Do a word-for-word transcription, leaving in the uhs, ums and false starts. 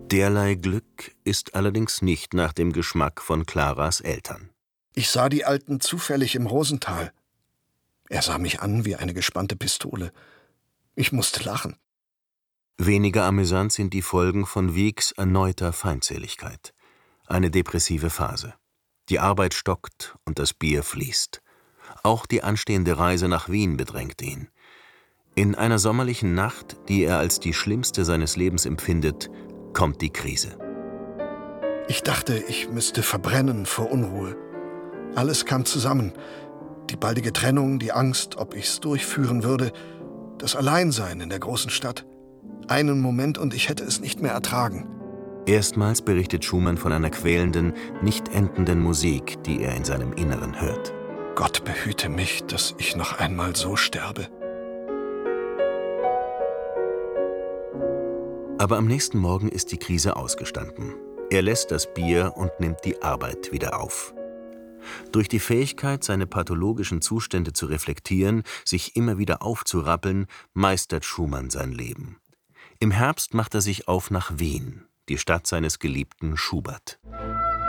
Derlei Glück ist allerdings nicht nach dem Geschmack von Claras Eltern. Ich sah die Alten zufällig im Rosental. Er sah mich an wie eine gespannte Pistole. Ich musste lachen. Weniger amüsant sind die Folgen von Wiegs erneuter Feindseligkeit. Eine depressive Phase. Die Arbeit stockt und das Bier fließt. Auch die anstehende Reise nach Wien bedrängt ihn. In einer sommerlichen Nacht, die er als die schlimmste seines Lebens empfindet, kommt die Krise. Ich dachte, ich müsste verbrennen vor Unruhe. Alles kam zusammen. Die baldige Trennung, die Angst, ob ich's durchführen würde, das Alleinsein in der großen Stadt. Einen Moment und ich hätte es nicht mehr ertragen. Erstmals berichtet Schumann von einer quälenden, nicht endenden Musik, die er in seinem Inneren hört. Gott behüte mich, dass ich noch einmal so sterbe. Aber am nächsten Morgen ist die Krise ausgestanden. Er lässt das Bier und nimmt die Arbeit wieder auf. Durch die Fähigkeit, seine pathologischen Zustände zu reflektieren, sich immer wieder aufzurappeln, meistert Schumann sein Leben. Im Herbst macht er sich auf nach Wien, die Stadt seines geliebten Schubert.